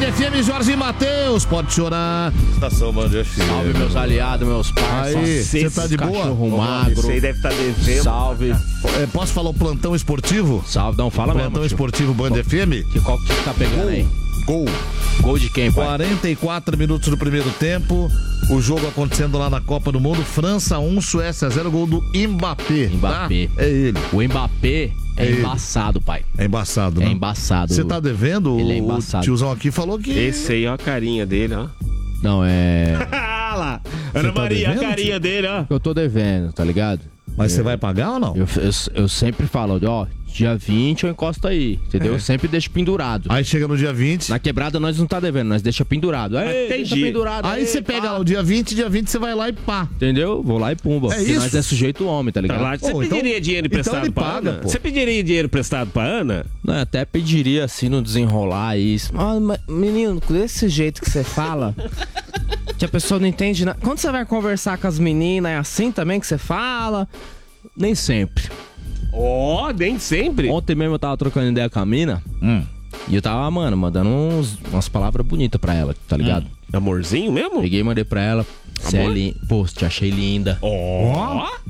FM, Jorge Matheus, pode chorar. Estação Band FM. Salve, meus aliados, meus pais. Aí, você tá de boa? Cachorro magro. Você deve estar devendo. Salve. Posso falar o plantão esportivo? Salve, não, fala mesmo. Plantão esportivo Band FM? Qual que tá pegando aí? Gol. Gol de quem, pai? 44 minutos do primeiro tempo. O jogo acontecendo lá na Copa do Mundo. França 1, Suécia 0. Gol do Mbappé. Mbappé. Tá? É ele. O Mbappé é embaçado, pai. É embaçado, É né? embaçado. Você tá devendo? Ele é embaçado. O tiozão aqui falou que... Esse aí, ó, a carinha dele, ó. Não, é... Ah lá, Ana tá Maria, devendo, a carinha dele, ó. Eu tô devendo, tá ligado? Mas você vai pagar ou não? Eu sempre falo, ó, dia 20 eu encosto aí, entendeu? Eu sempre deixo pendurado. Aí chega no dia 20. Na quebrada nós não tá devendo, nós deixa pendurado. Aí, deixa pendurado. Aí você pega lá o dia 20 você vai lá e pá. Entendeu? Vou lá e pumba. É porque isso? nós é sujeito homem, tá ligado? Tá lá, você Pô, pediria então- dinheiro então emprestado ele pra paga, Ana? pô. Você pediria dinheiro emprestado pra Ana? Não, eu até pediria assim no desenrolar isso. Mas, menino, desse jeito que você fala, que a pessoa não entende nada. Quando você vai conversar com as meninas, é assim também que você fala? Nem sempre. Ó, nem sempre. Ontem mesmo eu tava trocando ideia com a mina. E eu tava, mano, mandando umas palavras bonitas pra ela, tá ligado? Amorzinho mesmo? Peguei e mandei pra ela. Cê é Amor? Pô, te achei linda. Ó.